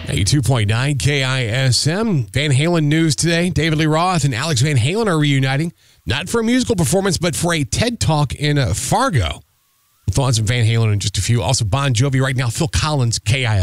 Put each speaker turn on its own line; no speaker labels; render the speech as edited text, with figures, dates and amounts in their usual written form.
92.9 KISM. Van Halen news today. David Lee Roth and Alex Van Halen are reuniting, not for a musical performance, but for a TED Talk in Fargo. Thoughts on Van Halen in just a few. Also, Bon Jovi right now. Phil Collins, KISM.